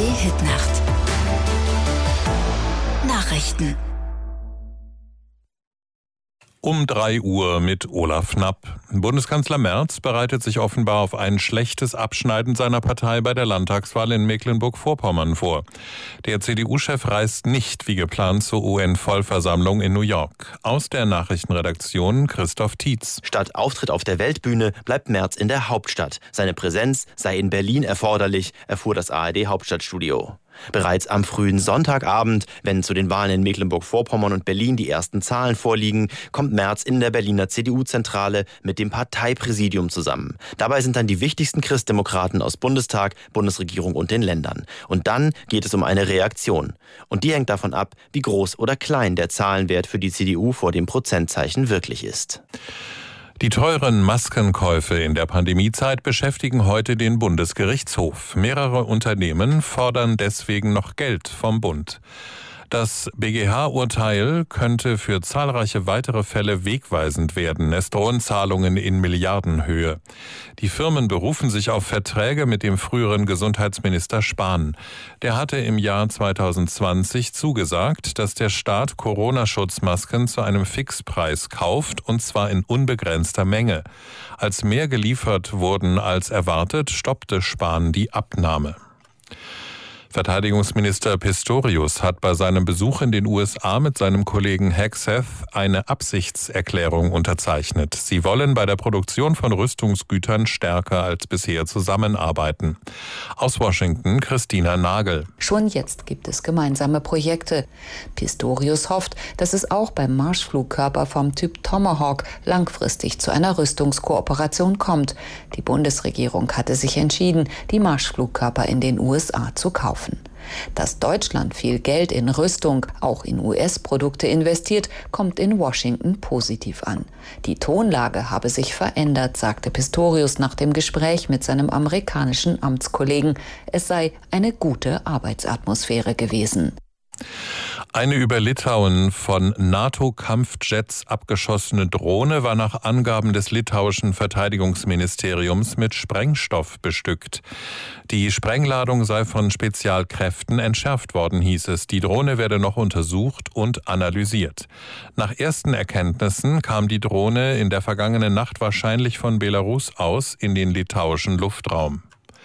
ARD-Hitnacht. Nachrichten. Um 3 Uhr mit Olaf Knapp. Bundeskanzler Merz bereitet sich offenbar auf ein schlechtes Abschneiden seiner Partei bei der Landtagswahl in Mecklenburg-Vorpommern vor. Der CDU-Chef reist nicht wie geplant zur UN-Vollversammlung in New York. Aus der Nachrichtenredaktion Christoph Tietz. Statt Auftritt auf der Weltbühne bleibt Merz in der Hauptstadt. Seine Präsenz sei in Berlin erforderlich, erfuhr das ARD-Hauptstadtstudio. Bereits am frühen Sonntagabend, wenn zu den Wahlen in Mecklenburg-Vorpommern und Berlin die ersten Zahlen vorliegen, kommt Merz in der Berliner CDU-Zentrale mit dem Parteipräsidium zusammen. Dabei sind dann die wichtigsten Christdemokraten aus Bundestag, Bundesregierung und den Ländern. Und dann geht es um eine Reaktion. Und die hängt davon ab, wie groß oder klein der Zahlenwert für die CDU vor dem Prozentzeichen wirklich ist. Die teuren Maskenkäufe in der Pandemiezeit beschäftigen heute den Bundesgerichtshof. Mehrere Unternehmen fordern deswegen noch Geld vom Bund. Das BGH-Urteil könnte für zahlreiche weitere Fälle wegweisend werden. Es drohen Zahlungen in Milliardenhöhe. Die Firmen berufen sich auf Verträge mit dem früheren Gesundheitsminister Spahn. Der hatte im Jahr 2020 zugesagt, dass der Staat Corona-Schutzmasken zu einem Fixpreis kauft, und zwar in unbegrenzter Menge. Als mehr geliefert wurden als erwartet, stoppte Spahn die Abnahme. Verteidigungsminister Pistorius hat bei seinem Besuch in den USA mit seinem Kollegen Hegseth eine Absichtserklärung unterzeichnet. Sie wollen bei der Produktion von Rüstungsgütern stärker als bisher zusammenarbeiten. Aus Washington Christina Nagel. Schon jetzt gibt es gemeinsame Projekte. Pistorius hofft, dass es auch beim Marschflugkörper vom Typ Tomahawk langfristig zu einer Rüstungskooperation kommt. Die Bundesregierung hatte sich entschieden, die Marschflugkörper in den USA zu kaufen. Dass Deutschland viel Geld in Rüstung, auch in US-Produkte investiert, kommt in Washington positiv an. Die Tonlage habe sich verändert, sagte Pistorius nach dem Gespräch mit seinem amerikanischen Amtskollegen. Es sei eine gute Arbeitsatmosphäre gewesen. Eine über Litauen von NATO-Kampfjets abgeschossene Drohne war nach Angaben des litauischen Verteidigungsministeriums mit Sprengstoff bestückt. Die Sprengladung sei von Spezialkräften entschärft worden, hieß es. Die Drohne werde noch untersucht und analysiert. Nach ersten Erkenntnissen kam die Drohne in der vergangenen Nacht wahrscheinlich von Belarus aus in den litauischen Luftraum.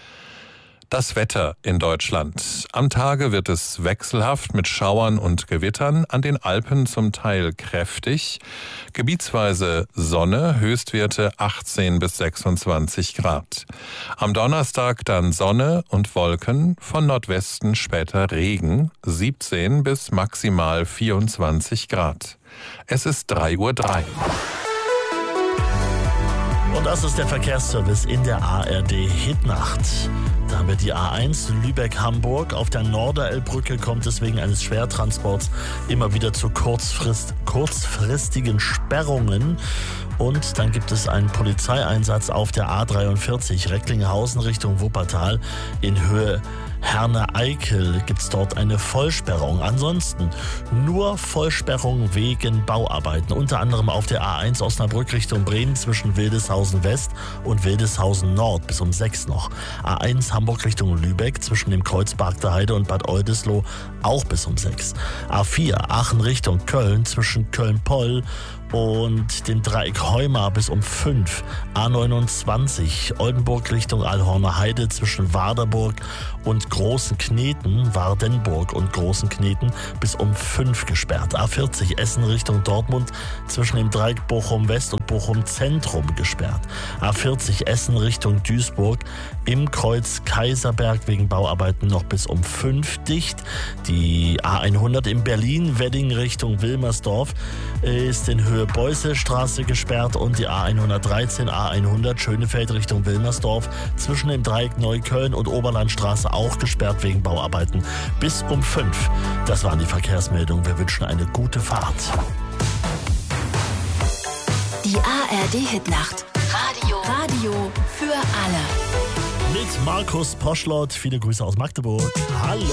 Das Wetter in Deutschland. Am Tage wird es wechselhaft mit Schauern und Gewittern, an den Alpen zum Teil kräftig. Gebietsweise Sonne, Höchstwerte 18 bis 26 Grad. Am Donnerstag dann Sonne und Wolken, von Nordwesten später Regen, 17 bis maximal 24 Grad. Es ist 3:03 Uhr. Und das ist der Verkehrsservice in der ARD-Hitnacht. Da haben wir die A1 Lübeck-Hamburg. Auf der Norderelbbrücke kommt es wegen eines Schwertransports immer wieder zu kurzfristigen Sperrungen. Und dann gibt es einen Polizeieinsatz auf der A43 Recklinghausen Richtung Wuppertal. In Höhe Herne-Eickel gibt es dort eine Vollsperrung. Ansonsten nur Vollsperrung wegen Bauarbeiten. Unter anderem auf der A1 Osnabrück Richtung Bremen zwischen Wildeshausen West und Wildeshausen Nord bis um 6 noch. A1 Hamburg Richtung Lübeck zwischen dem Kreuzberg der Heide und Bad Oldesloe auch bis um 6. A4 Aachen Richtung Köln zwischen Köln-Poll und dem Dreieck Heumar bis um 5. A29 Oldenburg Richtung Allhorner Heide zwischen Wardenburg und Wardenburg und Großen Kneten bis um 5 gesperrt. A40 Essen Richtung Dortmund zwischen dem Dreieck Bochum West und Bochum Zentrum gesperrt. A40 Essen Richtung Duisburg im Kreuz Kaiserberg wegen Bauarbeiten noch bis um 5 dicht. Die A100 in Berlin-Wedding Richtung Wilmersdorf ist in Höhe Beuselstraße gesperrt und die A113, A100 Schönefeld Richtung Wilmersdorf zwischen dem Dreieck Neukölln und Oberlandstraße auch gesperrt wegen Bauarbeiten bis um 5. Das waren die Verkehrsmeldungen. Wir wünschen eine gute Fahrt. Die ARD-Hitnacht. Radio für alle. Mit Markus Poschlott. Viele Grüße aus Magdeburg. Hallo.